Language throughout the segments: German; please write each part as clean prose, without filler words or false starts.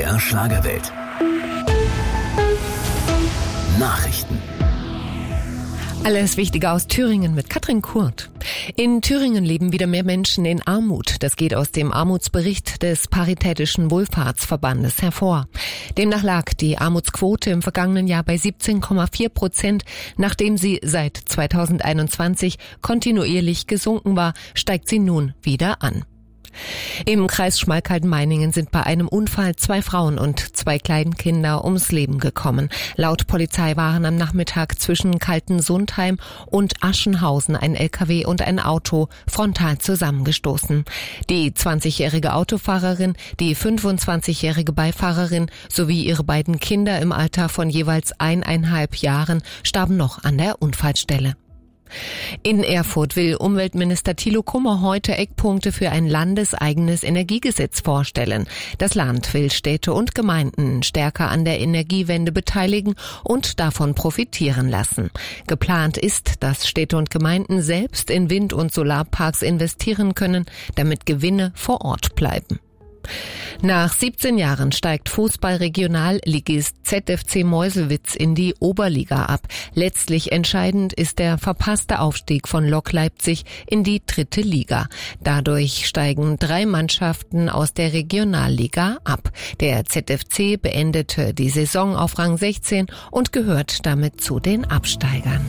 MDR Schlagerwelt. Nachrichten. Alles Wichtige aus Thüringen mit Katrin Kurt. In Thüringen leben wieder mehr Menschen in Armut. Das geht aus dem Armutsbericht des Paritätischen Wohlfahrtsverbandes hervor. Demnach lag die Armutsquote im vergangenen Jahr bei 17,4%. Nachdem sie seit 2021 kontinuierlich gesunken war, steigt sie nun wieder an. Im Kreis Schmalkalden-Meiningen sind bei einem Unfall 2 Frauen und 2 Kleinkinder ums Leben gekommen. Laut Polizei waren am Nachmittag zwischen Kaltensundheim und Aschenhausen ein LKW und ein Auto frontal zusammengestoßen. Die 20-jährige Autofahrerin, die 25-jährige Beifahrerin sowie ihre beiden Kinder im Alter von jeweils 1,5 Jahren starben noch an der Unfallstelle. In Erfurt will Umweltminister Thilo Kummer heute Eckpunkte für ein landeseigenes Energiegesetz vorstellen. Das Land will Städte und Gemeinden stärker an der Energiewende beteiligen und davon profitieren lassen. Geplant ist, dass Städte und Gemeinden selbst in Wind- und Solarparks investieren können, damit Gewinne vor Ort bleiben. Nach 17 Jahren steigt Fußball-Regionalligist ZFC Meuselwitz in die Oberliga ab. Letztlich entscheidend ist der verpasste Aufstieg von Lok Leipzig in die 3. Liga. Dadurch steigen 3 Mannschaften aus der Regionalliga ab. Der ZFC beendete die Saison auf Rang 16 und gehört damit zu den Absteigern.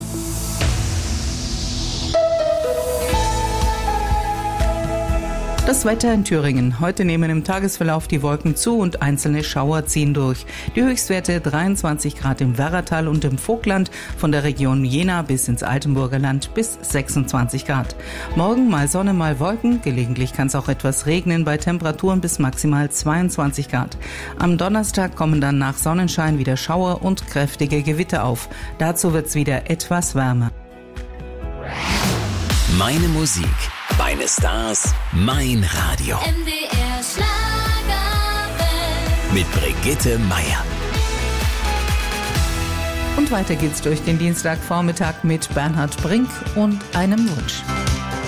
Das Wetter in Thüringen. Heute nehmen im Tagesverlauf die Wolken zu und einzelne Schauer ziehen durch. Die Höchstwerte 23 Grad im Werratal und im Vogtland, von der Region Jena bis ins Altenburger Land bis 26 Grad. Morgen mal Sonne, mal Wolken. Gelegentlich kann es auch etwas regnen bei Temperaturen bis maximal 22 Grad. Am Donnerstag kommen dann nach Sonnenschein wieder Schauer und kräftige Gewitter auf. Dazu wird's wieder etwas wärmer. Meine Musik, meine Stars, mein Radio. MDR Schlagerwelt. Mit Brigitte Meier. Und weiter geht's durch den Dienstagvormittag mit Bernhard Brink und einem Wunsch.